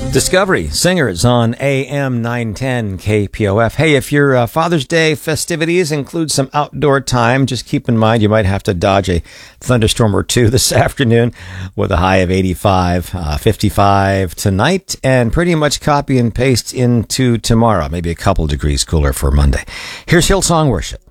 Discovery Singers on AM 910 KPOF. Hey, if your Father's Day festivities include some outdoor time, just keep in mind you might have to dodge a thunderstorm or two this afternoon with a high of 85, 55 tonight, and pretty much copy and paste into tomorrow, maybe a couple degrees cooler for Monday. Here's Hillsong Worship.